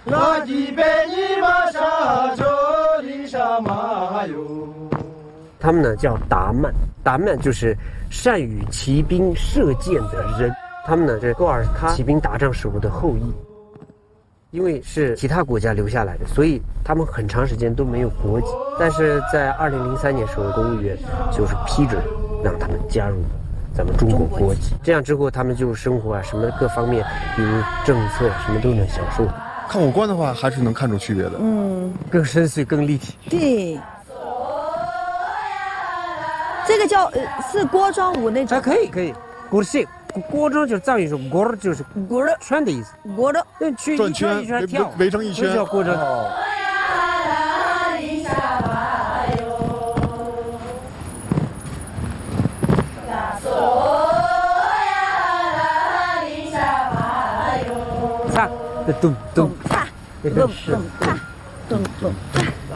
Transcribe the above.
他们呢叫达曼，达曼就是善于骑兵射箭的人。他们呢是戈尔喀骑兵打仗时候的后裔，因为是其他国家留下来的，所以他们很长时间都没有国籍。但是在2003年时候，公务员就是批准让他们加入咱们中国国籍，这样之后他们就生活啊什么各方面，比如政策什么都能享受。 看五官的话，还是能看出区别的。 更深邃，更立体。 对，这个叫是锅庄舞那种。 可以，锅是锅庄就是藏语说锅就是锅的圈的意思。 锅的转圈围成一圈， 叫锅庄。咚咚咚咚咚咚咚。